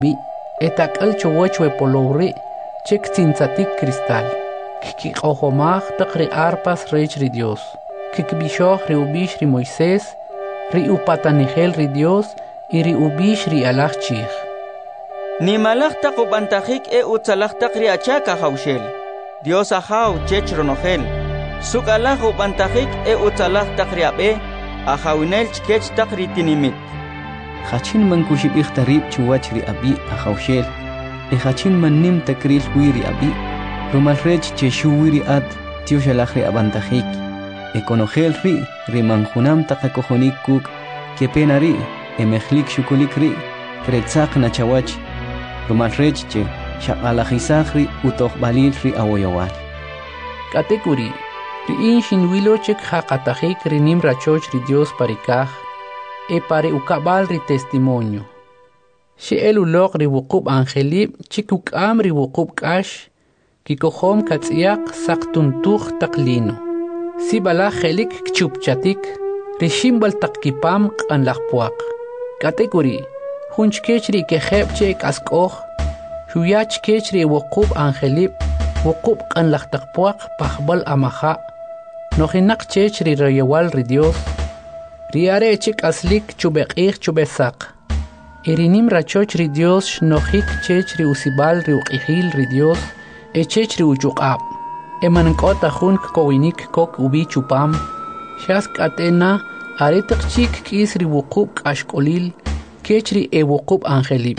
bi etakal chowachwe polowri chek tintzatik cristal kiki ohomach takri arpas rech ri Dios kikbishoch ri ubish ri Moisés ri upatanigel ri Dios y ri ubish ri alach chich ni malach takubantajik utzalach takri achaka haushel Dios ahaw chech ronogel suk alach ubantajik utzalach takri abe ahawinel chkech takri tinimit Hachin man kushibich tarib chuwach ri abi ahawshel hachin man nim takril wiri abi rumal rech cheshu wiri ad tio shalach ri abantajik ekonogel ri manjunam takakojonik kuk kepenari emechlik shukulik ri kretzak na chawach rumal rech che shaqalajisach ri utoh balil ri awoyowal katekuri ri inshin wilo chek haqatajik ri nim rachoch ri Dios parikaj pare ukabal ri testimonio she elulok ri wuqub angelib chikuk am ri wuqub kash kikohom katsiak saktuntuch taklino si bala khelik kchupchatik ri shimbal takkipam qan laqpuaq kategori hunchkech ri keheb chek askoh huyach kech ri wuqub angelib wuqub qan laqtaqpuaq pahbal amaha nohinak chech ri rayawal ri Dios Riare chik aslik chubeqich chubesak. Irinim rachoch ri Dios nohik chech ri usibal ri uqihil ri Dios chech ri uchuqab. Emankota hun kowinik kok ubi chupam. Shask atena aretak chik kis ri wuqub kashkolil kech ri wuqub angelib.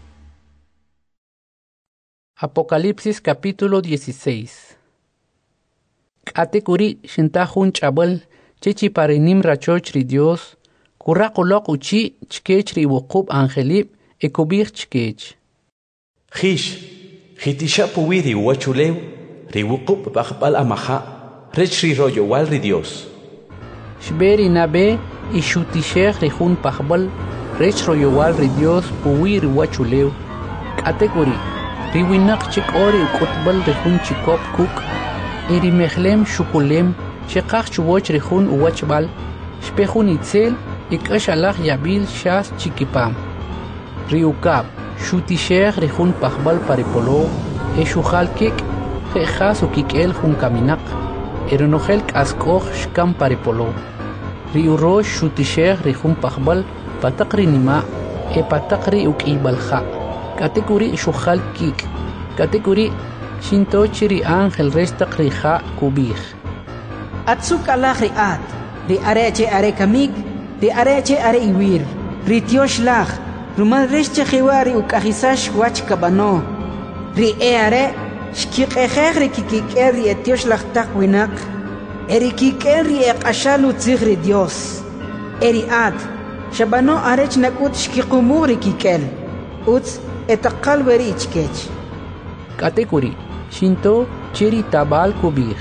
Apocalipsis capítulo 16. Katekuri shintahun chabal Chechi parinim rachoch ri Dios, kuraqulok uchi chkech ri wuqub angelib ekubich chkech. Hish, hitisha puwiri wachulew, ri wuqub baqbal amaha, rech ri royo wal ri Dios. Shberi nabe ishutishech ri hun pahbal, rech royo wal ri Dios puwiri wachulew. Kategori, ri winak chik ori ukutbal ri hun chikop kuk, iri mechlem shukulem, شقاق چووچ رخون اوچ بال شپخون ایتسل اکش الله یابیل شاس چیکیپام ریوکاب شوتی شیخ رخون پخبال پریپولو اشوخال کیک خیخاس و کیکل خون کامینق ارنوخل کاسکوخ شکم پریپولو ریو روش شوتی شیخ رخون پخبال پتقری نما پتقری اوکیبال خا کاتگوری اشوخال کیک کاتگوری شینتو چری آنخل رشتق ریخا کوبیخ Atsuk Allah riat, ri areche are kamig, ri areche are iwir, ri tiosh lach, rumal reshche khiwari ukahisash wach kabano, ri are, shkik ekhech ri kikiker ri tiosh lach tak winak, eri kiker ri ekashalu tzig ri Dios, eri ad, shabano arech nakut shkikumur ri kikel, utz etakal weri ichkech. Kategori, shinto chiri tabal kubir.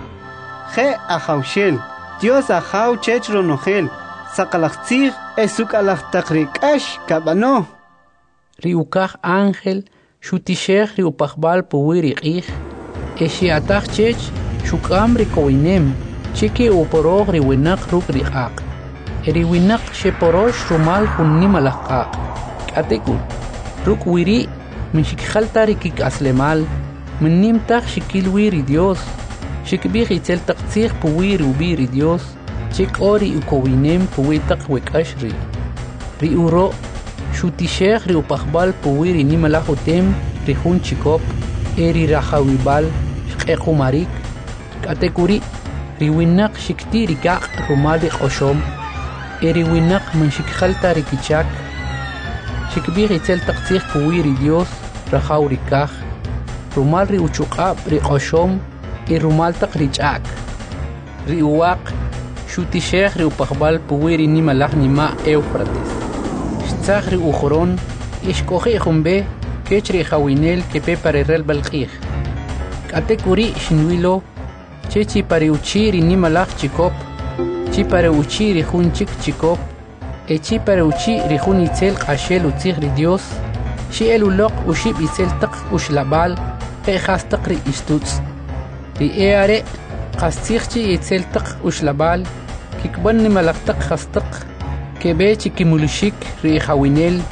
He ahawshel, Dios ahaw chech ronogel, sakalachtzig esuk alachtakrikash kabano. Riukach ángel, shutishech riupachbal puwiri ich, eshiatach chech, shukam rikoinem, cheke uporog riwinak ruk riak, eriwinak sheporosh rumal hunnim alakak, katekul, ruk wiri, minshikhalta rikik aslemal, minnimtach shikil wiri Dios, شكبيخ يتل تقتيخ بوير وبير ديوس شك أوري وكوينيم بوي تقوي كاشري ري أورو شو تشيخ ري وبخبال بوير نيم لاخو تيم ريخون شكوب إيري راخاوي بال شقيقو ماريك كاتيكوري ري ويناق شكتي ريكاق رومالي قوشوم إيري ويناق من شك خلتا ريكيشاك شكبيخ يتل تقتيخ بوير ديوس راخاو ريكاخ رومال ري وشوقاب ري قوشوم Irumal takrichak riuak shuti sheikh riu pahbal puwiri ni malach ni ma Eufrates shtzach riu khoron ishkohi khumbe kechri khawinel kepe parerel balqih katekuri shinwilo chechi pareuchiri ni malach chikop chi pareuchiri khunchik chikop chi pareuchiri khunitzel qashel utzig ri Dios shi eluloq ushib itzel taq ushlabal khas taqri istutz ri eare qastigchi yitseltaq ushlabal kikban malaqtaq khastaq kebechi kimulishik ri khawinel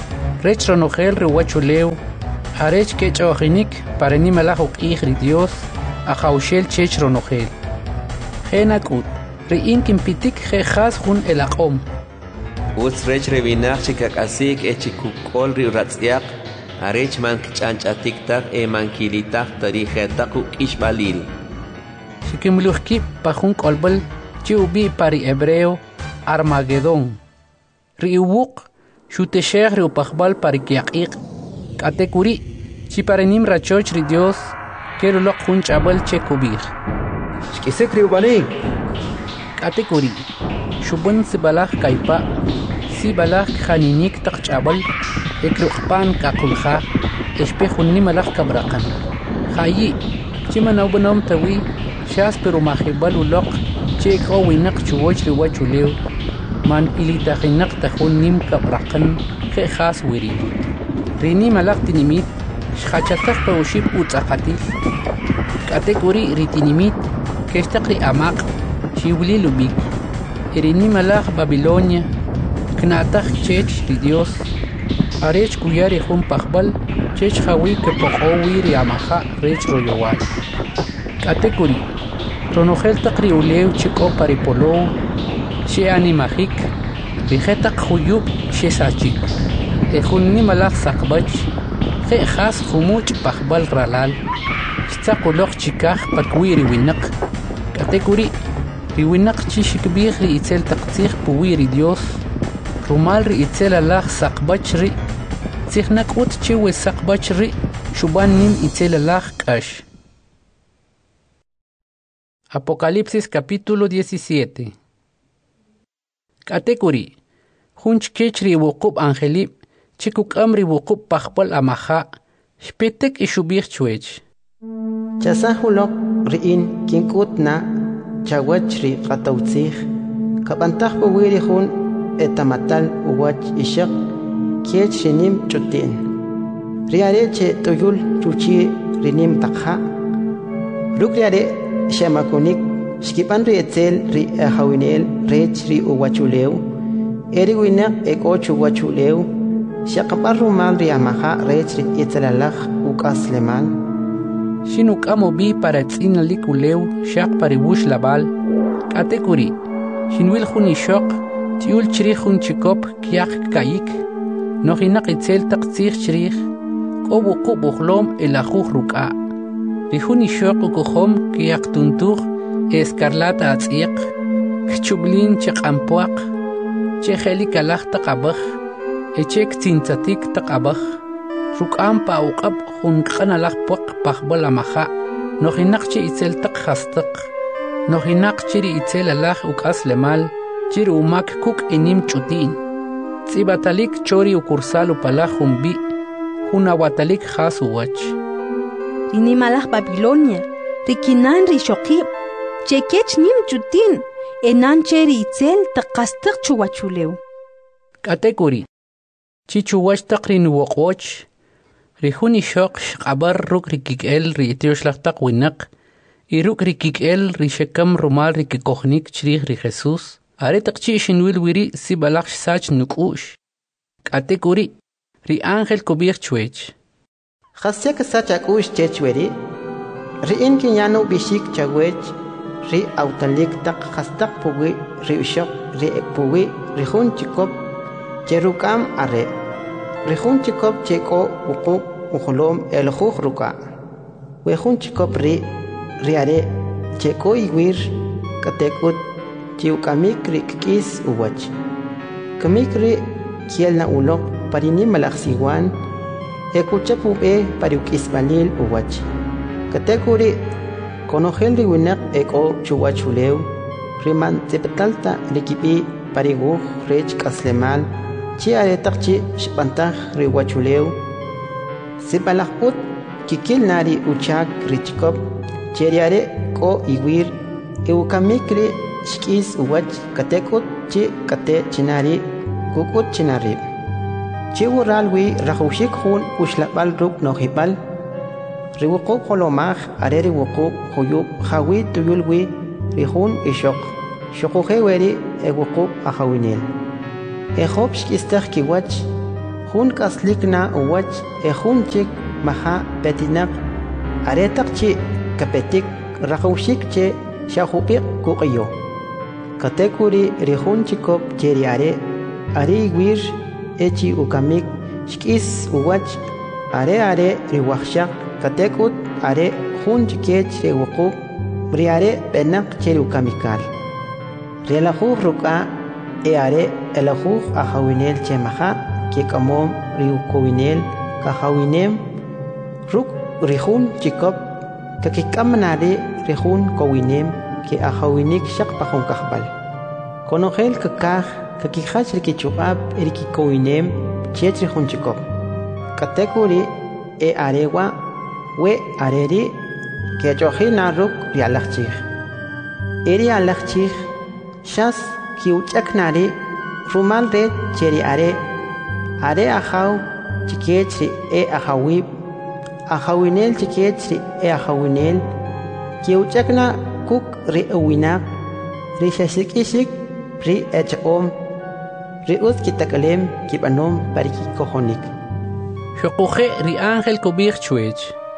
rech ronogel riwachuleu, arech que chojinik para ni malajo ri Dios, a jaushel chech ronogel. Genakut, riin kimpitik jejas jun el aqom. Uts rech revinak chikakasik echikukol ri ratsiak, arech man kichanchatiktak mankilitak tarijetakuk ishbalil. Shikimluhki pajun kolbal, chiubi pari hebreo, Armagedón. Riuwuk, shutesher riupajbal pari kiaqiq, katekuri, chiparenim rachoch ri Dios, kerulok jun chabal chekubir. Shkisek riubanik. Katekuri, shubun sibalak kaipa, sibalak khaninik tak chabal, ekrukpan kakulha, espejun nimalak kabrakan. Khayi, chimanaw banom tawi, shas pero mahibal ulok, cheko winak chuwoch riwachuleu, man ilitahinak tahun nim kabrakan, khas wiri. Rini malak tinimit, shkhachatak paushib utzakatif. Katekuri ritinimit, kestakri amak, shiwli lubik. Rini malak Babilonia, knatak chech ri Dios, arech kuyari jun pajbal, chech hawi que pokowi ri amaja rech royowal. Katekuri, ronogel takri uleu chiko paripolo, she animajik, rijetak huyub she sachik. Ejun ni malak sakbach, je khas humuch pajbal ralal, stakulok chikaj pakwi riwinak. Katekuri, riwinak chishikbih ri itzel taktsih puwi ri Dios, rumal ri itzel alaj sakbach ri, tzihnak ut chiwe sakbach ri, shuban nim itzel alaj kash. Apocalipsis capítulo 17. Katekuri, hunch kechri wukub angelib, chikuk amri wukub pajbal amaja, shpetek ishubih chwech. Chasahulok riin kinkut na chawach ri qatawtzih, kabantaj puwiri hun etamatal uwach ishak, kiech rinim chutin. Riare che tuyul chuchi rinim takha, rukriare shamakunik, shkipan ri etzel ri ahawinel rech ri uwachuleu, eri winak ekoch uwachuleu, shakapar rumal ri amaha rech ri etzelalaj ukaslemal. Shinuk amo bi para tzina likuleu, shak paribush labal, katekuri, shinwil jun ishok, tiul chirih jun chikop kiak kayik, nohinak itzel taktzih chirih, kobu kubuhlom el ajuj ruka. Rihun ishok ukuhom kiak tuntuj, escarlata atziq, kchublin chekampuak, cheheli kalach takabaj, echek tintzatik takabaj, rukam pa uqab jun qanalaj puak pajbal amaja, nohinak chi itzel tak hastak, nohinak chiri itzel alaj ukas lemal, chiri umak kuk enim chutin, tzibatalik chori ukursal upalaj humbi, hunawatalik has uwach. Inimalaj Babilonia, rikinan rishokib, chekech nim chutin, enan cheri itzel takastak chuwachuleu. Katekuri, chichuwach takrin wokwoch, rihun ishok shkabar ruk rikikel rietioshlastak winak, iruk rikikel rishekam rumal rikikohnik chrih ri Jesus, aretak chi shinwil wiri si balak sach nukush. Katekuri, ri ángel kubir chwech. Khasek sachakush chechweri, ri inkinyano bishik chawech, ri autalik tak khastak puwi, ri ushok, ri puwi, ri hun chikop, cherukam are, ri hun chikop cheko ukuk uholom el juj ruka, we hun chikop ri are, cheko iwir, katekut, chiukamik ri kikis uwach. Kamik ri kiel na ulok parini malaksiwan, ekuchapu pariukisbalil uwach. Katekuri konogel riwinak eko chuwachuleu, riman teptalta rikipi pariguj rech kaslemal, chi aretakchi shpantaj riwachuleu, sipalajput kikil nari uchak richkop, cheriare ko iwir, eukamikri shkis uwach katekut chi kate chinari, kukut chinarib. Chiwuralwi rajushik hun ushlabal ruk nohibal, riwukuk holomaj are riwukuk huyub hawi tuyulwi rihun ishok, shokujeweri ewukuk ahawinil. Ejob shkistaj kiwach, Jun kaslikna uwach jun chik maha petinak aretak chi kapetik rakaushik che shahupik kukayo. Katekuri rihun chikop cheriare ari wir echi ukamik shkis uwach are riwakshak katekut are jun chikech rewuku riare penak cheri ukamikal. Relajuj ruka are elajuj ajawinel chemaha que kamom riukowinel kahawinem ruk rihun chikop kakikamnare rihun kowinem que ajawinik shak pahon kahbal konogel kakaj kakihach rikichubab erikikowinem chech rihun chikop katekuri arewa we areri que chojina ruk rialachchij eri alachchij shas kiuchaknari rumal re cheri are ajaw chikechri ajawib ajawinel chikechri ajawinel kiuchakna kuk ri uwinak ri shashikishik ri echom ri uskitakalem kibanom pariki kohonik Shokuje ri ángel kubich chuech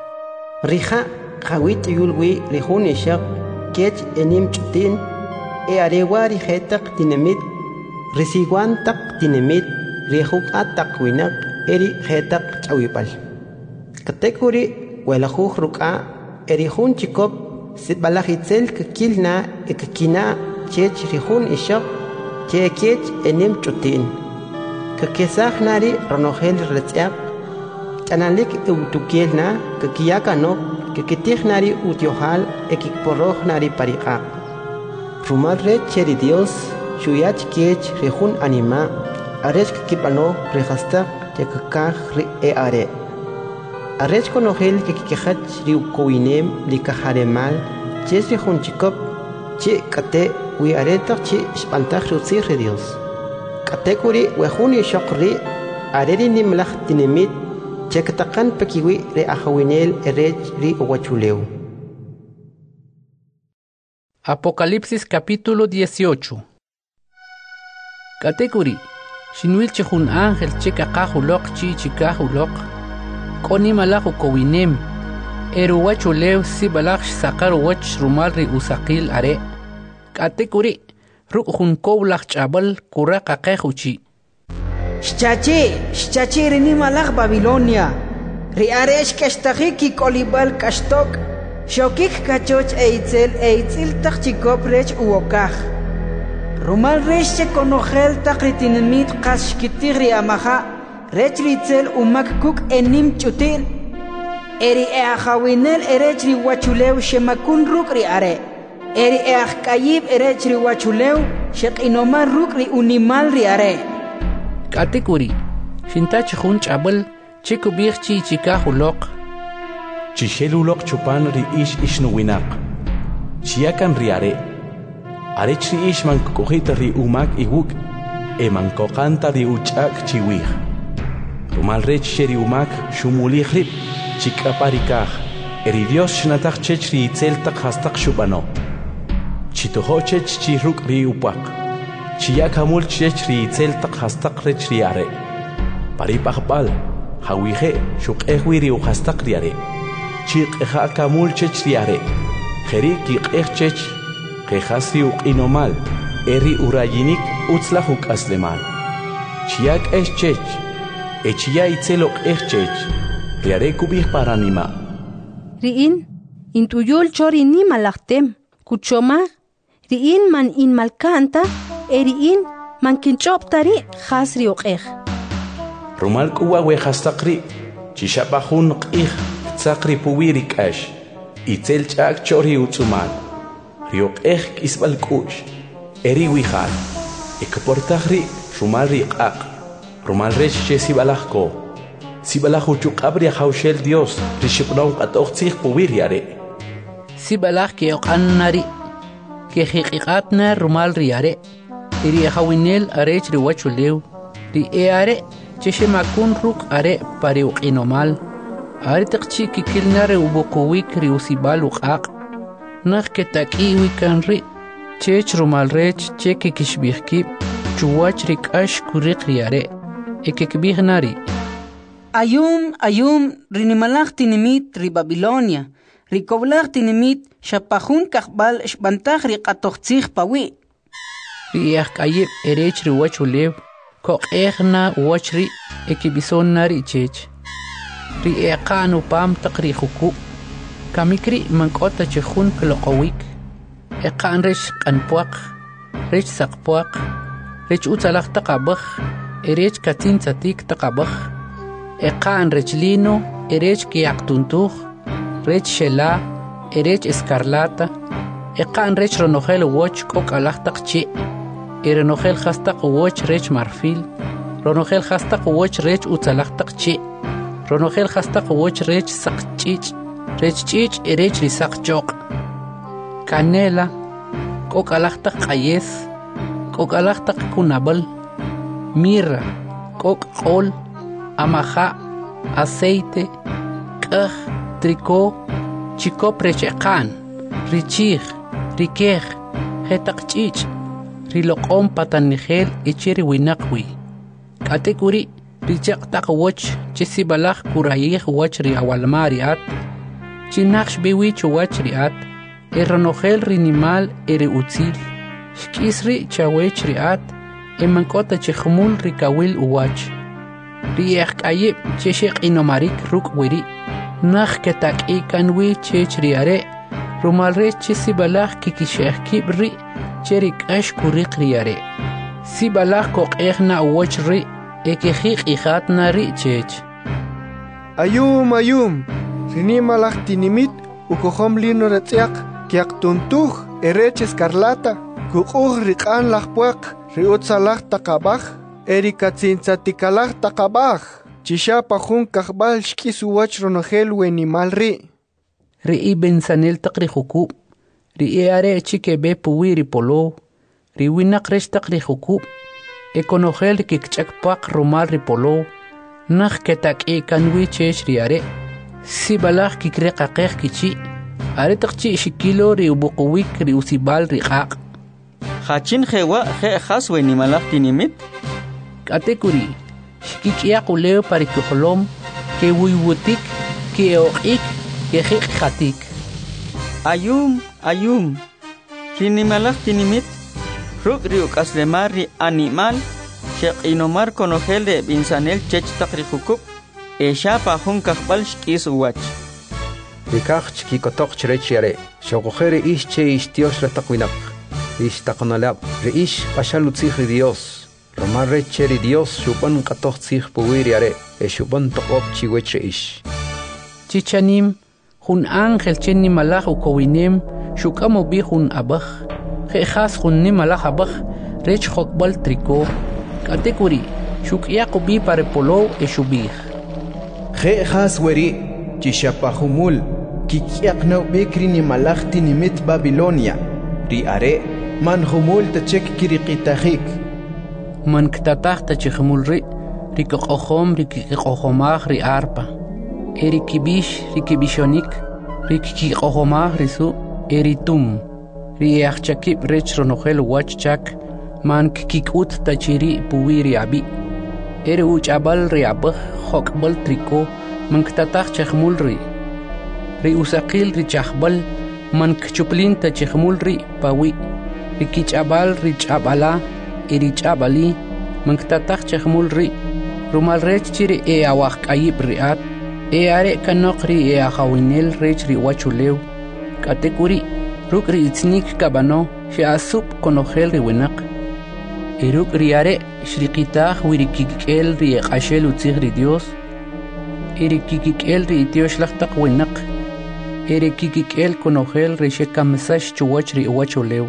rija khawit yulwi ri hunishak kech enim chutin arewa ri hetak dinamit risiguan tak dinamit rihuk atak winak eri hetak chawipal katekuri welajuj ruka erihun chikop sitbalajitzel kakilna ekakina chech rihun ishak chekech enim chutin kakesaj nari ronojel retziak kanalik eutukielna kakiyakanok kakitij nari utiohal ekikporoj nari pariqaq rumal re cheri Dios shuyach kech rihun anima arech kipano rehastak yakakaj ri are arech konogel kikikajach riukowinem likajaremal ches rihun chikop che kate wi aretak che spantaj rutzir Dios katekuri wejun yishokri areri nimlaj tinimit chekatakan pekiwi re ajawinel erech ri uwachuleu. Apocalipsis capítulo 18. Katekuri Shinwil chehun ángel chekakajulok chichikajulok koni malajo kowinem eruwachuleu sibalaj sakar wach rumalri usakil are katekuri rukjun koblaj chabal kurakaqejuchi Shchachi rini malaj Babilonia ri aresh kashtajiki kolibal kashtok shokik kachoch eitzil takchikop rech uokaj Rumal reche konogel takritinimit kashkitigri amaha rech ritzel umak kuk enim chutil eri ajawinel erechri wachulew shemakun rukri are eri kayib erechri wachulew shekinoman rukri unimal ri are katekuri shintach jun chabal chikubich chichikajulok Chishelulok chupan ri ishnuwinak chiakan ri are arechri ishman kokojita ri umak iwuk eman kokanta ri uchak chiwih rumal rech sheri umak shumuli rib chikaparikaj eri Dios shnataj chechri itzeltak hastak shubano chitoho chech chiruk ri upak chiakamul chechri itzeltak hastak rech ri are paripajbal hawije shukejwi ri uhastak ri are chiqeja kamul chechri are jeri kiqejchech Kejasri uqinomal, eri urayinik utzlahuk aslemal. Chiak eschech, echia itzelok echech, riare kubih paranima. Riin, intuyul chori ni malachtem, kuchoma, riin man in malkanta, eriin man kinchoptari jasri uqej. Rumal kuwa wejastakri, chishapahun qij, tsakri puwirik ash, itzel chak chori utzumal. Riok isbal kush eri wihal ekportajri rumal riqaq rumal resh sibalajko sibalaju chukabri haushel Dios rishipnon qatoqtij puwiriare sibalaj ke oqannari ke hiqiqatna rumal riare eri hawinel arech riwachulew ri eare cheshemakun ruk are pariuqinomal are taqchi kikilnare ubokowik riusibal uqaq Nach ketakiwi kanri chech rumal rech cheki kishbihki chuwach rikash kurik riare ekekbihnari. Ayum rinimalach tinimit ri Babilonia. Rikoblach tinimit shapahun kahbal shbantach ri qatochtzich pawi. Ri kayib erech ri wachulev. Koqehna wachri ekibisonari chech. Ri eqanu pam taqri huku. Kamikri mankota chehun kloqowik. Eqan resh qanpuaq. Resh saqpuaq. Resh utzalach taqabakh. Erech katin tzatik taqabakh. Eqan rechlino. Erech kiaqtuntuj. Rech shela. Erech escarlata. Eqan rech ronojel woch kokalach taqchi. Erenojel hastaq woch rech marfil. Ronojel hastaq woch rech utzalach taqchi. Ronojel hastaq woch rech saqchich. Rech chich erech risaq choq. Canela. Kokalach taq qayes. Kokalach taq kunabal. Mirra. Kok qol. Amaja. Aceite. Kaj. Tricó. Chicop recheqan. Richij. Rikej. Hetaq chich. Riloqom patanigel echeri winaqwi. Katekuri richaq taq woch chesibalach kurayih wach ri awalmariat. Chinaqsh biwich wach riat. Eronogel rinimal ere utzil. Shkisri chawech riat. Emankota chehmul rikawil uwach. Riech kayib cheshik inomarik ruk wiri. Nakh ketak ikanwi chech riare. Rumalre chesibalach kikisheh kibri. Cherik ash kurik riare. Si balach kok ehna woch ri. Ekejik ijatna ri chech. Ayum. Rini malach tinimit. Ukohom lino retziak. Kiak tuntuj. Erech escarlata. Kukuj rikan lachpuak. Riutzalach takabach. Erikatzintzatikalach takabach. Chishapa jun kahbal shkisu wach ronogel wenimal ri. Ri bensanel takri hukub. Ri are chike be puwi ri polo. Ri winak resh takri hukub. Ekonogel kikchak pak romal ri polo. Nakh ketak kanwi chech ri are. Si balach kikre kakek kichi. Are takchi shikilo ri ubukuwik ri usibal ri kak. Hachin hewa he haswe ni malach tinimit? Katekuri. Shikikia kuleo parikuholom. Ke wiwutik. Ke oqik. Ke hik khatik. Ayum. Rinimalach tinimit. Ruk riuk aslemar ri animal. Shek inomar konogel de binsanel chech takri hukub. Esha pa hun kakbal shkis uwach. Rikach chki kotok chrech yare. Shokojere ish che ish Dios la takwinak. Ish takonalab. Re ish pashalutzich Dios. Romar recheri Dios shuban katoch tzich puwir yare. E shuban tokop chiwech ish. Chichanim. Hun ángel chenni malach ukowinem. Shukamo bi hun abach. Khas hun ni malach abach. Rech hokbal triko. Katekuri. Shuk yakubi pare polo e shubih. Khas weri. Chishapahumul. Kikiak no bekri ni malach tinimit Babilonia. Ri are. Man humul tachek kirikitahik. Man ktatach tachikmul ri. Rikokohom rikikohomach ri arpa. Erikibish rikibishonik. Rikikohomach risu. Eritum. Riachchakib rech ronogel wachchak. Man kikut tachiri puwiri abi. Eri uchabal ri abach. Hokbal triko. Man ktatach chakmul ri. Ri usakil ri chakbal. Man kchuplin tachikmul ri pawi. Rikichabal ri chabala. Eri chabali. Man ktatach chakmul ri. Rumal rech chiri awak ayib riat. Are kanokri ahawinel rech ri wachulew. Katekuri. Ruk ri itznik kabano. Asup konogel ri winak. Iruk ri are shriqitah wirikikel ri qashel utzig ri Dios. Irikikel ri Dios lachtak winak. Irikikel konogel ri shekamsash chuwach ri wachulew.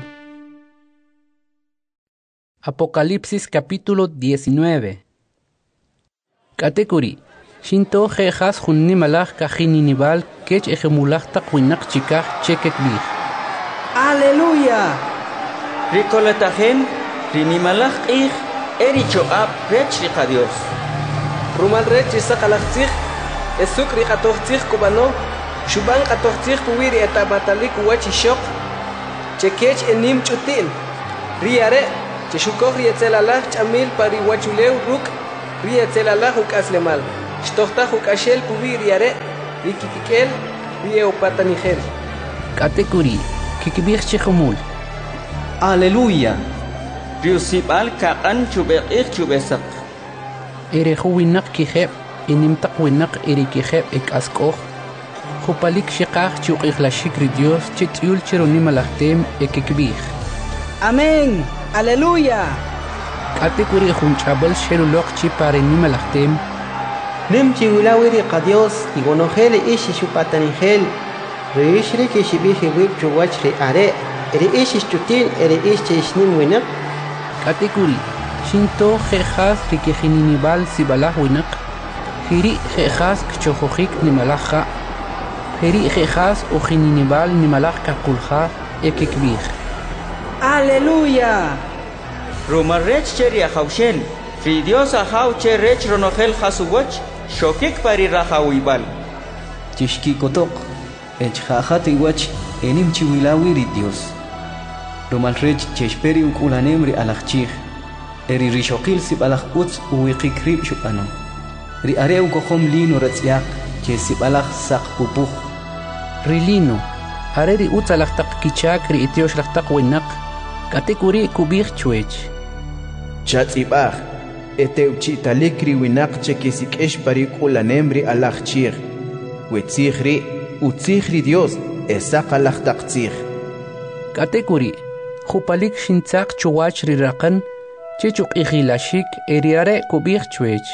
Apocalipsis capítulo 19. Katekuri. Shinto jejas junni malach kajininival kech ejemulach takwinak chikach chekek bih. Aleluya. Rikolatajen rinimalach ich erichoab rech riqa Dios. Rumal rech isakalachtzich esuk riqatochtzich kubano shuban qatochtzich puwiri etabatalik wachishok chekech enim chutin riare cheshukoj rietzelalach chamil pari wachulew ruk ria tselala hukas lemal shtohta hukashel pubi riare rikikikel ria upatanigel katekuri kikibir chihumul aleluya riusibal kaqan chubeqik chubesak erehuwinak kiheb inimtak winak erikiheb ekaskoj Jupalik shiqaq chuqih la shikri Dios chitiul chironi malahtem ekikbih. Amén. Aleluya. Katekuri junchabel sherulok chi pareni malahtem. Nem chiulawiri qa Dios igonojele ishi shupatanigel. Reishri ke shibihi wib chuwach re are. Eri ishi chutin eri ishi ishnim winak. Katekuri shinto jejas rikejininibal sibalah winak. Hiri jejas kchojohik nimalaja. Heri jejas o jininibal nimalaj kakulja ekikbih. Aleluya. Romarech cheri ajaushel. Fri Dios ajau che rech ronogel jasuwach. Shokik pari rajawibal. Tishki kotok. Echjajat iwach enim chiwilawiri Dios. Romalrech chesperi ukulanemri alachchij. Eri rishokil sibalaj utz uwiqikrib shupano. Ri areu kohom lino ratziak. Che sibalaj sak pupuj. Rilino. Areri utzalajtak kichak ri itioshlastak winak. Katekuri kubir chuech. Chatzibaj. Eteuchitalikri winak chekisikesh parikulanemri alachchij. Wetzijri. Utzijri Dios. Esakalajtaktzij. Katekuri. Jupalik shintzak chuwach rirakan. Chechuk igilashik eriare kubir chuech.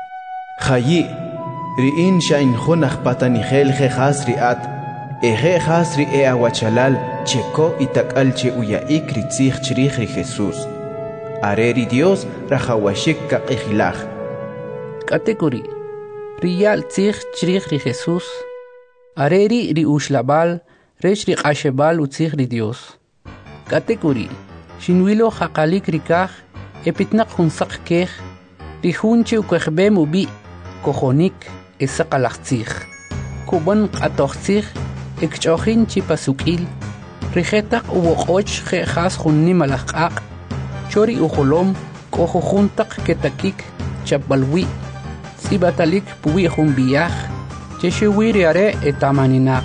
Chayi. Ri'in shain junaj patanigel jejas ri'at. Ejejas ri'e awachalal cheko itakal che uyaik ritzij chirij ri Jesús. Areri Dios rajawashik kaqijilaj. Katekuri. Riyal tzij chirij ri Jesús. Areri ri ushlabal rech ri qashebal utzij ri Dios. Katekuri. Shinwilo jaqalik rikaj epitnaq junsak kej. Ri junche ukejbem ubi kojonik esaqalaqtzij. Kuban qatoqtzij ekchojin chipasukil. Rijetaq uwoqoch jejas junni malaqaq. Chori ujolom kojojuntaq ketakik chapbalwi. Sibatalik puwi junbiyaj. Cheshiwi riare etamaninaq.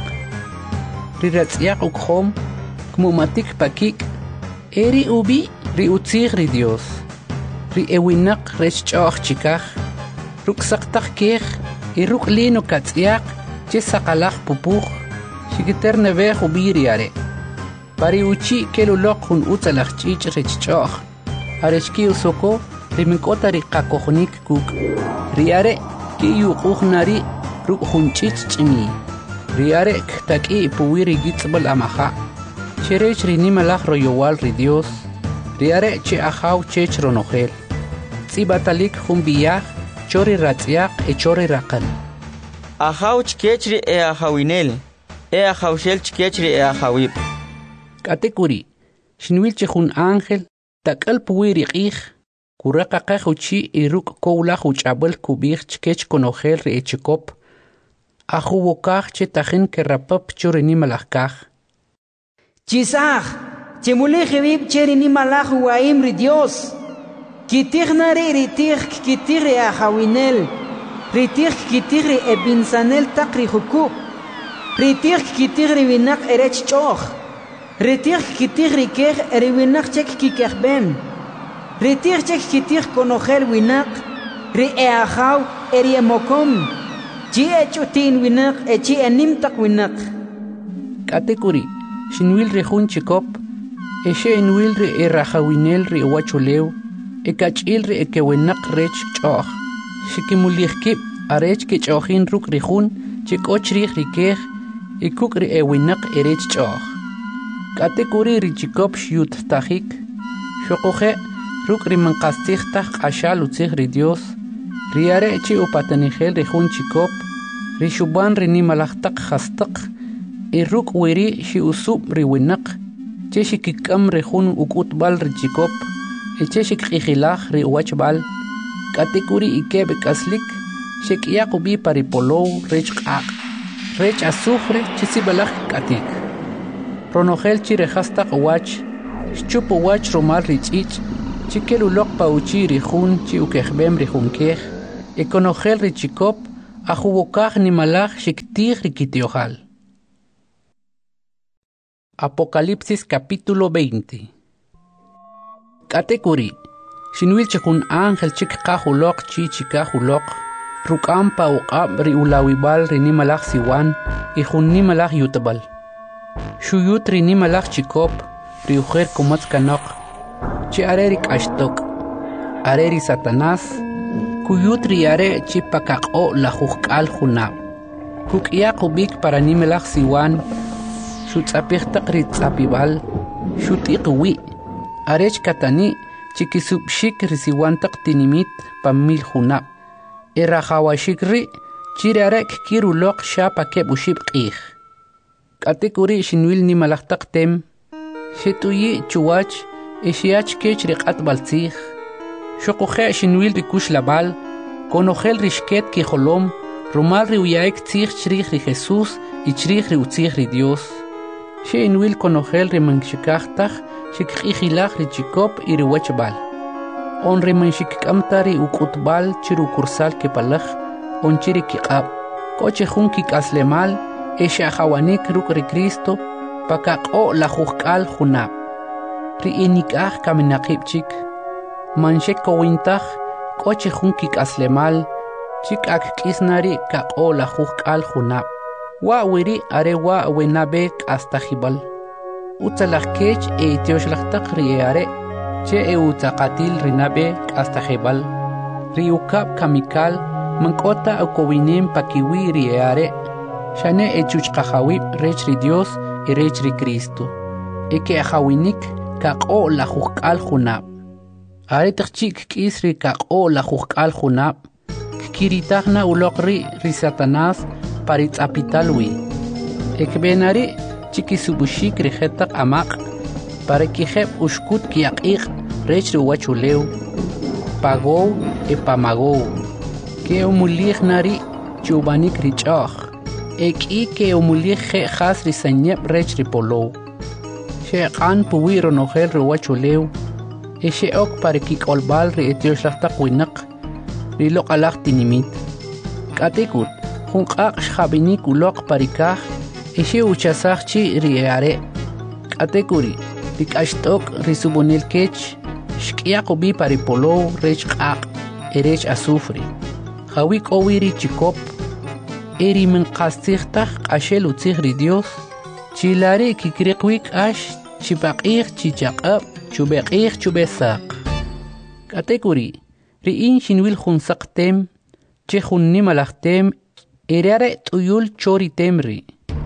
Riratziaq ukhom kmumatik pakik. Eri ubi ri utzij ri Dios. Ri ewinaq rech ch'oj chikaj. Ruksaqtaq kej iruk lino katziaq che saqalaj pupuj shikiter nevej ubiriare pari uchi kelulok jun utzalaj ch'ich rech ch'oj arechki usoko riminkota ri qakojnik kuk riare ki yuquj nari ruk jun ch'ich ch'imi riare ktaki puwiri gitzbal amaja cherech rinimalaj royowal ri Dios riare che ajaw chech ronojel tzibatalik jun biyaj chori ratziaq e chori raqan. Ajau chkechri e ajawinel. E ajaushel chkechri e ajawib. Katekuri. Shinwil chejun ángel. Takal puwiri qij. Kuraka qajuchi iruk koulaj uchabel kubij chkech konojel ri echikop. Ajuwokaj chetajin kerapap chori nimalajkaj. Chisaj. Chemulej vib cheri nimalaj uaim ri Dios. Kitig nari ritig kitigri ajawinel. Ritig kitigri ebinsanel takri hukuk. Ritig kitigri winak erech choj. Ritig kitigri kej eri winak chek kikejben. Ritig chek kitig konojel winak. Ri e ajaw eri emokom. Chi echutin winak echi enimtak winak. Katekuri. Shinwil ri jun chikop. Eshe enwil ri erajawinel ri wachuleu. Ekachil ri ekewenak rech ch'oj. Shikimulihkib arech ke ch'ojin ruk rijun chikochrig rikej ikuk ri ewinak erech ch'oj. Katekuri ri chikop shiyut tajik. Shokoje ruk ri manqastij taj q'axal utzij ri Dios. Riare chi upatanigel rijun chikop. Ri shuban ri nimalajtaq jastaq. Iruk wiri shi usub ri winak. Che shikikam rijun ukutbal ri chikop. Echeshik qijilaj ri uwachbal. Katekuri ikebe kaslik. Shek yaqubi paripolow rech q'aq. Rech azufre chisibalaj katik. Ronojel chi rejastaq uwach. Xchup uwach romal ri ch'ich. Chikelulok pa uchi ri jun chi ukejbem ri junkej. Econogel richikop, ajubokaj ni malaj shiktij rikitiojal. Apocalipsis capítulo 20. Katekuri, shinwil chikun ángel chikajulok chichikajulok, rukampa uqab ri ulawibal ri ni malaj siwan, ijun ni malaj yutabal. Shuyut ri ni malaj chikop, ri ujer kumatz kanok, chi arerik ashtok, areri Satanás, kuyutri yare chipakaqo la jujk'al junab. Kuk'iyak ubik para nimelaj siwan, xutz'apijtaq ri tz'apibal, xut'iq wi', arech katani chikisubxik ri siwantaq tinimit pamil junab. Erajawashik ri chirarek kiruloq xapa keb uxib q'ij. K'atik uri xinwil nimalajtaq tem, xetuyi chuwach exiach kech ri q'atbal tzij, Xoquje xinwil rikux labal, konojel rixket kijolom, rumal ri uyaik tzij chrij ri Jesús y chrij ri utzij ri Dios. Xinwil konojel ri manxikajtaj, xikqijilaj ri chikop y ri wachbal. On ri manxikkamta ri ukutbal chiru kursal kepalaj, on chiri kiqab. Koche jun kikaslemal, exajawanik ruk ri Cristo, pakaqo la jujkal junab. Ri inikaj kaminaqibchik, manshek kowintaj, koche jun kikaslemal, chikak kisnari kaqo la jujkal junab. Wa wiri are wa wenabek hasta jibal. Utzalaj kech tioxlajtak ri are, che utzaqatil rinabe hasta jibal. Ri ukab kamikal, mankota ukowinem pakiwi ri are, shane chuchqajawib rech ri Dios y rech ri Cristo. Eke ajawinik kaqo la jujkal junab. Aretak chik kisri kaqo la jujkal junab, kiritagna ulokri ri Satanás paritz apitalwi. Ekbenari chikisubushik ri jetak amaq, para kijeb ushkut kiaqiq rech ri wachuleu, pagou e pamagou. Ke umulij nari chubanik ri chaj, eki ke umulij je jas ri sanyeb rech ri polou. Sheqan puwi ronogel ri wachuleu, Eche ok para kikolbal ri etioxlajtaq winaq, ri loqalaj tinimit. Katekut, junqaq xjabinik uloq parikaj, eche uchasaj chi ri are. Katekuri, ri k'axt'ok ri subonil kech, xk'iyaq ubi pari polow rech q'aq, erech azufre. Jawik owi ri chikop, eri minqastzijtaj q'axel utzij ri Dios, chilari kikriqwik ax, chipaq'ij chichaq'ab, chubeq'ij chubesaq. Katekuri, ri'in xinwil jun saqtem, che jun nimalajtem, erare t'uyul chori temri.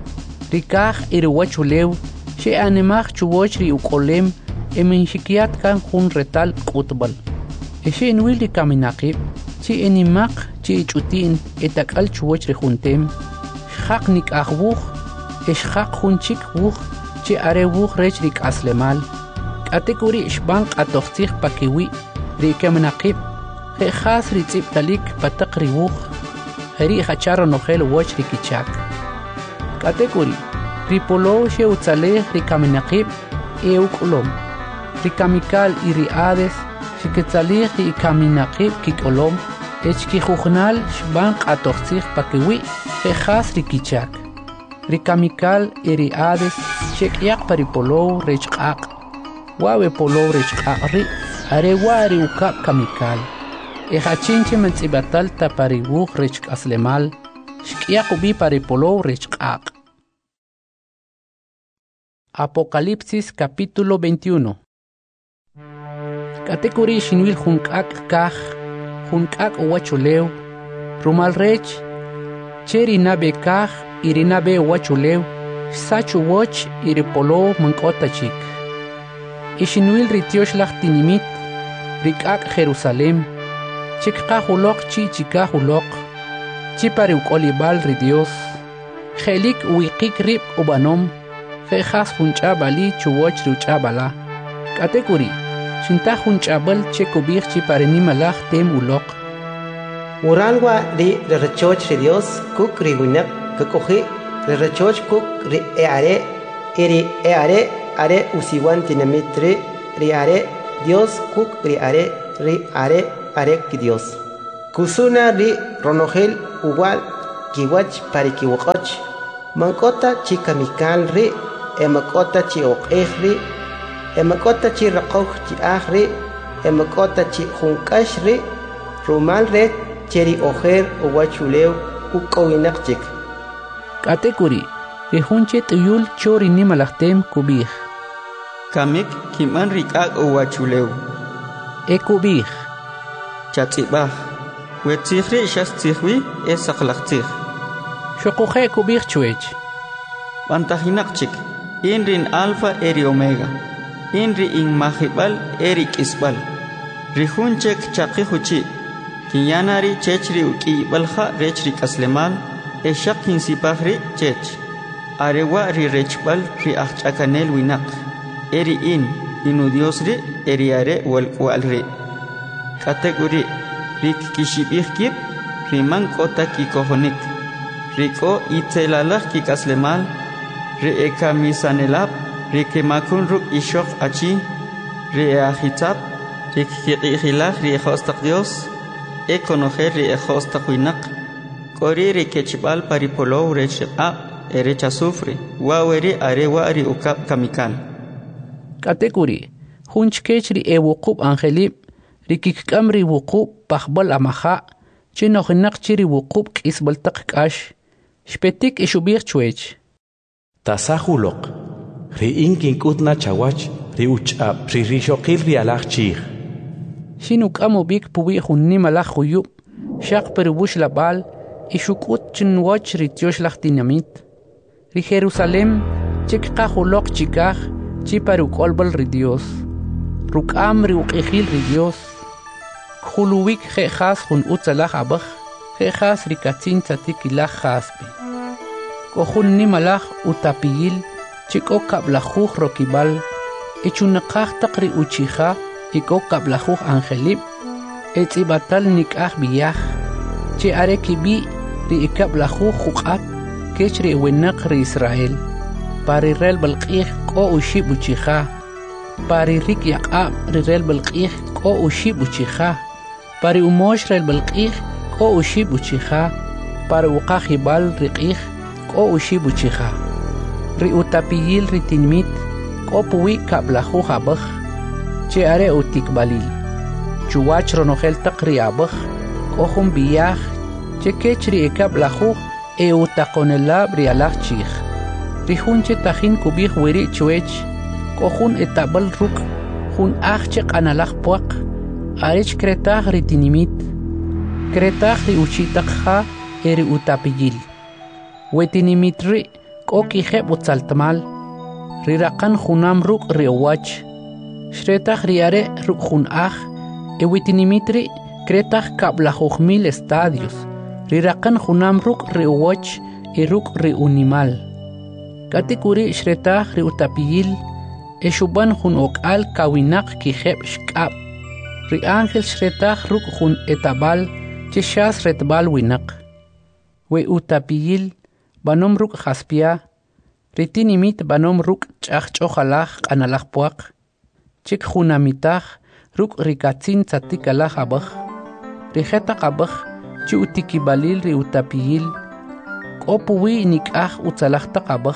Rikaj iriwachulew, che animaj chuwoch ri ukolem, eminxikiat kan jun retal q'utbal. Exe inwil ri kaminaqib, chi inimaq chi ich'utin etak'al chuwoch ri juntem, xjaq nik'aj wuj, exjaq jun chik wuj, chi are wuj rech ri k'aslemal. Katekuri xban q'atojtzij pakiwi, ri kaminaqib, jejas ri tz'ibtalik pataq ri wuj, jeri jacharo nojel woch ri kichak. Katekuri, ri polow xe utzalej ri kaminaqib, ukulom. Ri kamikal y ri Hades, xikitzalij ri kaminaqib kik'olom, echkijujnal xban q'atojtzij pakiwi, jejas ri kichak. Ri kamikal y ri Hades, xek'yaq pa ri polow rech q'aq. Wawe polow rech q'aq ri, are wa ri ukab kamikal. Ejachinche mentz'ibatal ta pa ri wuj rech k'aslemal, xk'yaq ubi pa ri polow rech q'aq. Apocalipsis capítulo 21. Katekuri xinwil junk'ak kaj, junk'ak wachulew, rumal rech, che rinabe kaj y rinabe wachulew, xsachu woch y ripolow mank'ota chik. Ixinwil ritioxlaj tinimit, rik'ak Jerusalem, chikqajulok chi chikajulok, chi pari uk'olibal ri Dios, jelik uwiqik rib ubanom, jejas junch'abali chuwoch ri uch'abala. Katekuri, xintaj junch'abal che kubij chi pari nimalaj tem ulok. Uranwa ri rechoch ri Dios kuk ri winaq kukuji ri rechoch kuk ri eare eri eare are usiwan tinamit ri are Dios kuk ri are are ki Dios. kusuna ri ronogel uwal kiwach parikiwaqoch mankota chi kamikal ri emakota chi oqej ri emakota chi raqoj chi aj ri emakota chi junkash ri rumal re cheri ojer uwachulew ukowinaqchik katekuri rihunche tuyul chori nimalahtem kubij kamik kiman rik'ak uwachulew ekubij chatzibaj wetzijri shastzijwi esaqlaqtzij shoquje kubij chuech bantajinaqchik inrin alfa eri omega inri in majibal eri kisbal rihunchek chaqijuchi kinyanari chechri uq'ibalja rechri kaslemal eshakin sipajri chech arewa ri rechbal ri ajch'akanel winaq eri inu Dios ri eri are walqwal ri kategori rik kishibij kib riman k'ota kikojonik rik'o itzelalaj kikaslemal ri ekamisanelab ri kemakun ruk' ixoq achi ri ajitzab ri kiq'ijilaj ri ejostaq Dios ekonojel ri ejostaq winaq k'ori ri kechb'al paripolow rech riq'ab erech azufre waweri arewa ri ukab kamikal kategori hunchkech ri ewuqub angelib rikik'am ri wuqub pajbal amaja chinojinaq chi ri wuqub k'isbaltaq k'ax xpetik ixubij chuech tasajuloq ri ink'ink'utna chawach ri uch'ab ri rixoqil ri alaj chij xinuk'am ubik puwi jun nimalaj juyub xaq periwux lab'al ixuk'ut chinwoch ri tiox laj tinamit ri Jerusalem chikqajuloq chikaj chi paruk'olbal ri Dios ruk'am ri uq'ijil ri Dios kjuluwik je'jas jun utzalaj abaj je'jas ri katzin tzatikilaj jaspe k'ojun nimalaj utapiyil chik'o kablajuj rokibal ichunaqaj taq ri uchija ik'o kablajuj angelib etz'ibatal nik'aj biyaj chi are kibi' ri ikablajuj juq'at kech ri winaq ri Israel pari rel balq'ij k'o uxib uchija pari rik yaq'ab ri rel balq'ij k'o uxib uchija pari umox rel balq'ij k'o uxib uchija pari uqaj ibal ri q'ij k'o uxib uchija ri utapiyil ri tinmit k'o puwi kablajuj abaj chi are utikbalil chuwach ronojel taq ri abaj k'o jun biyaj chi kech ri ikablajuj utaqonelab ri alaj chij ri junche tajin kubij wiri chuech k'o jun etabal ruk' jun aj chi q'analaj puaq arech kretaj ri tinimit kretaj ri uchitaqja eri utapiyil we tinimit ri k'o kijeb' utzaltmal ri raqan junam ruk' ri owach xretaj ri are ruk' jun aj wi tinimit ri kretaj kab'lajujmil estadios ri raqan junam ruk' ri owach ruk' ri unimal katikuri xretaj ri utapiyil exuban jun ok'al kawinaq kijeb' xk'ab' ri ángel xretaj ruk' jun etabal chi xas retbal winaq we utapiyil banom ruk' jaspia ri tinimit banom ruk' ch'aj ch'ojalaj q'analaj puaq chik junamitaj ruk' ri katzin tzatikalaj abaj ri jetaq abaj chi utikibalil ri utapiyil k'o puwi nik'aj utzalaj taq abaj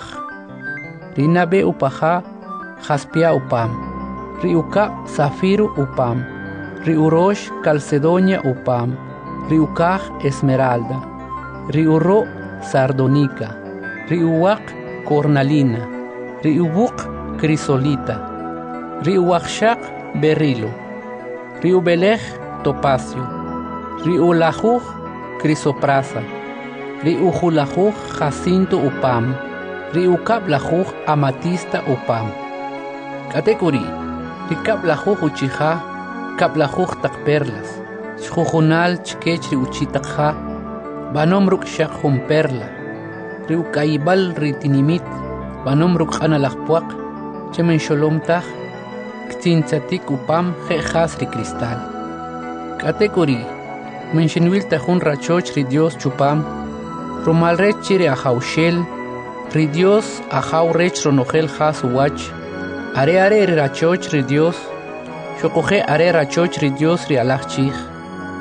ri nabe upaja jaspia upam ri ukab' zafiro upam ri urox calcedonia upam ri ukaj esmeralda ri uro' sardonica ri uwaq cornalina ri ubuq crisolita ri uwaqxaq berilo ri ubelej topacio ri ulajuj crisoprasa ri ujulajuj jacinto upam ri ukablajuj amatista upam katekuri ri kablajuj uchija kablajuj taq perlas xjujunal chkech ri uchitaqja banom ruk' xaq jun perla ri ukaybal ri tinimit banom ruk' q'analaj puaq chemen xolomtaj ktzintzatik upam je'jas ri cristal katekuri menxinwil tajun rachoch ri Dios chupam rumal rech chi ri ajawxel ri Dios ajaw rech ronojel jas uwach are ri rachoch ri Dios xoqoje are rachoch ri Dios ri alaj chij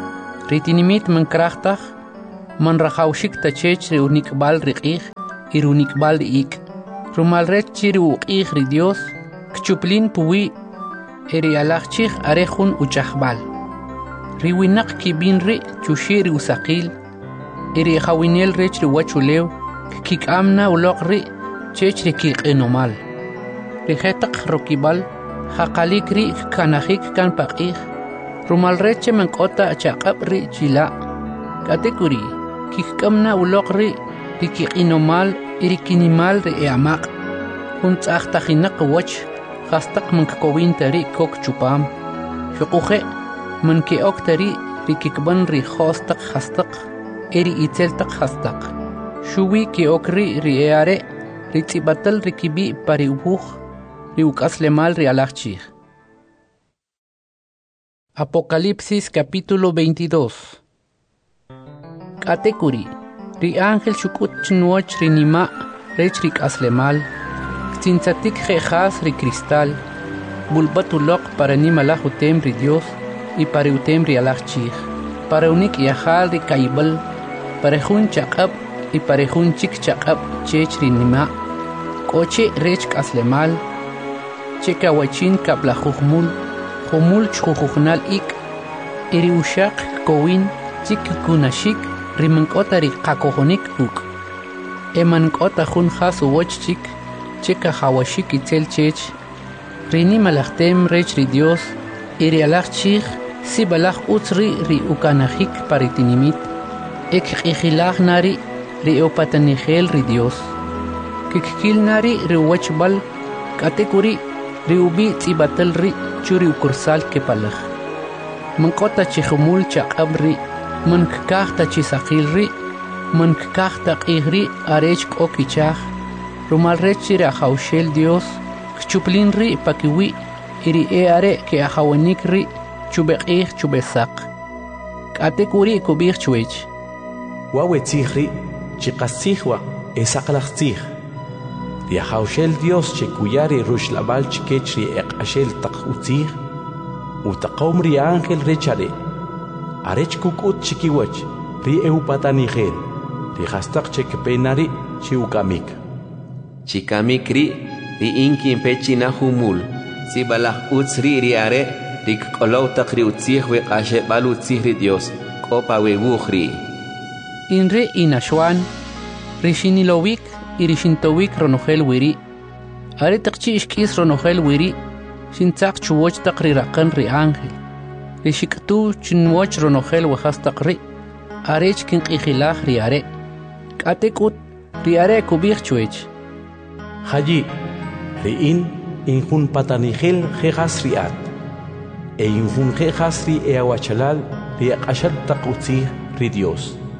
ritinimit man krachtaj man rajawshik tachech ri unikbal riqij y unikbal ik rumal rechiri uqij ri Dios kchuplin puwi eri alachchij arejun uchajbal ri winak kibin ri chushiri usaqil eri jawinel rech ri wachulew kikamna uloq ri chech ri kiqinomal ri jetaq rokibal haqalik ri kanajik kan paqij rumal reche man qota chaqab ri chila katekuri kikamna uloq ri kiqinomal iri kinimal ri amaq kun tsaqtajinak wach khastaq man kowin tari kok chupam xuquje man ki oktari ri kikban ri khostaq khastaq eri iteltaq khastaq shuwi ki okri ri eare ri tsibatal ri kibi pari ubuj ri ukaslemal ri alachchij. Apocalipsis capítulo 22. Katekuri ri ángel shukut chnuoch ri nima rech ri kaslemal ktintzatik jejas ri cristal bulbatuloq para nimala utem ri Dios y para utem ri alachchij para unik yahal ri kaibal para jun chaqab y para jun chik chaqab chech ri nima koche rech kaslemal chekawachin kablajujmul jumul chujujnal ik iri ushaq kowin chik kunashik rimankota ri qakojonik uk emankota jun jas uwoch chik cheka hawashik itzel chech rini malachtem rech ri Dios iri alachchij si balach utzri ri ukanajik paritinimit ek qijilaj nari ri opatanijel ri Dios kikil nari ri wachbal katekuri ri ubi tsibatal ri churi ukursal kepalaj mankota chijumul chaqab ri man kakta chisaqil ri man kakta qihri arech kokichaj rumal rechi ri ajawshel Dios kchuplin ri pakiwi iri eare ke ajawanik ri chubeqij chubesaq katekuri kubij chwech wawetzij ri chiqasijwa esaqlajtzij ri ajawshel Dios chekuyari rushlabal chikech ri eqashel taq utzij utaqom ri ángel rechare arech kukut chikiwach ri eupatanijel ri hastaq chekpenari chiukamik chikamik ri inkin pechina humul si balaj utzri ri are ri kqolow taq ri utzij we qashebal utzij ri Dios qopa we bukhri inre inashwan ri shinilowik iri shintowik ronojel wiri are taqchi ishkis ronojel wiri shintzaq chuwoch taq ri raqan ri ángel ri shiktu chinwoch ronojel wajas taq ri arech kinqijilaj ri are katekut ri are kubij chwech hayi ri injun patanijel jejas riat e injun jejas ri eawachalal ri aqashal taq utzij ri Dios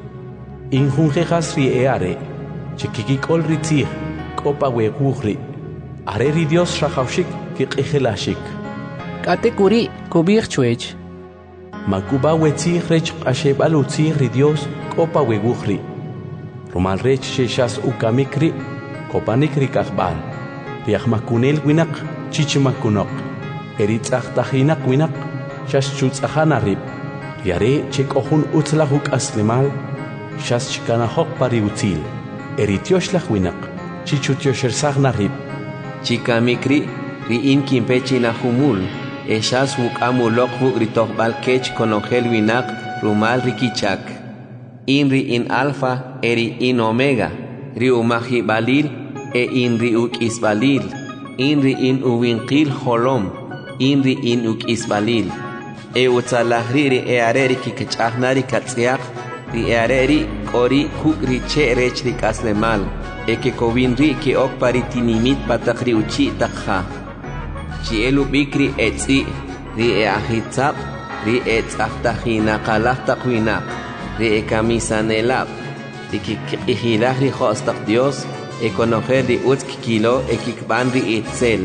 injun jejas ri eare chikikikol ri tzij qopa wequjri are ri Dios rajawshik kiqijilashik katekuri kubij chwech makuba wetzij rech qashebal utzij ri Dios qopa wequjri rumal rech sheshas ukamikri kopanik ri kajbal riajmakunel winak chichimakunok eri tzaqtajinak winak shas chutzajana rib riare chekojun utzlajuk aslemal shas chikanajok pari utzil eri tioshlaj winak chichutioshelsajna rib chikamikri ri inkin pechina humul eshas wukamulok wuk ri toqbal kech konojel winak rumal ri kichak inri in alfa eri in omega ri umaji balil e inri ukisbalil inri in uwinqil holom inri in ukisbalil e utzalajri ri eareri kikechajnari katzriaq ri eareri kori kukri che rech ri kaslemal e ke kowinri ki ok paritinimit patakri uchi takha chi elu bikri etzi ri e ahitzab ri e tzaftajina qalaj taqwinak ri e kamisanelab ri kikijilaj ri khostak Dios e conocer ri utzk kilo e kikban ri itzel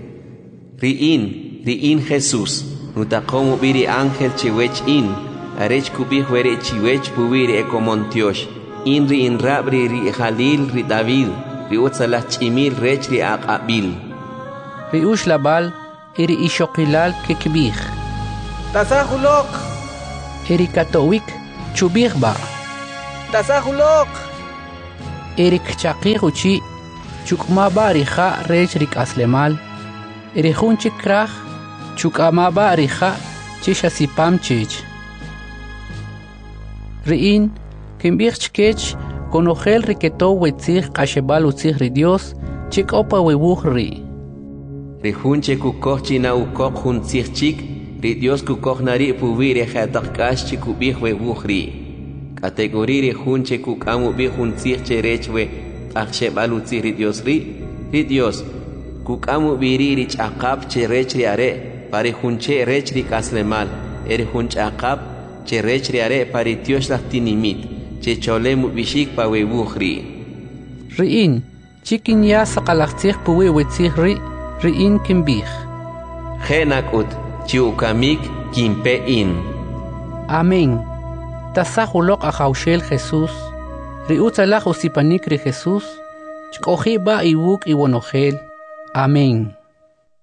ri in Jesús nutaqomu biri ángel chiwech in arech kubij were chiwech bubiri e komontiosh inri in rabri ri Jalil ri David ri utzalaj chimil rech ri aqabil ri ushlabal iri ishokilal kekbij tasahulok erikatowik chubih ba tasahulok erik chaqih uchi chukma ba rija rech rik aslemal erihun chikraj chukama ba rija chishasipam chich riin kimbich chkech konojel riketo wetzig qashebal utzig ri Dios chikopa webuj ri Rihunche kukochi na ukok hun chik ri Dios kukok nari puwire khatak kash chikubih we bukhri kategori rihunche kukamu bi hun che rechwe akshe balutzi ri Dios kukamu biri ri chaqab che rechri are pari hunche rechri kaslemal eri hunch aqab che rechri are pari Dios laftinimit che cholemu bishik pa we bukhri riin chikin ya saqalaqtzig puwi wetzig ri riin kimbih Genakut chiukamik kimpe in Amén tasahulok ajaushel Jesús riutzalaj usipanik ri Jesús chkoji ba iwuk iwonojel Amén